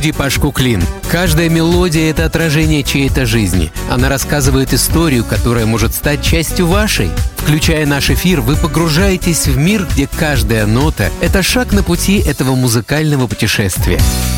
студии Паш Куклин. Каждая мелодия — это отражение чьей-то жизни. Она рассказывает историю, которая может стать частью вашей. Включая наш эфир, вы погружаетесь в мир, где каждая нота — это шаг на пути этого музыкального путешествия.